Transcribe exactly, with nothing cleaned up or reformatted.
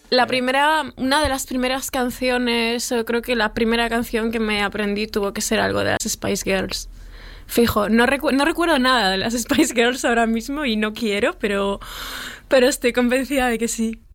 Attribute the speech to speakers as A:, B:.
A: La primera, una de las primeras canciones, eh, creo que la primera canción que me aprendí tuvo que ser algo de las Spice Girls. Fijo, no, recu- no recuerdo nada de las Spice Girls ahora mismo y no quiero, pero, pero estoy convencida de que sí.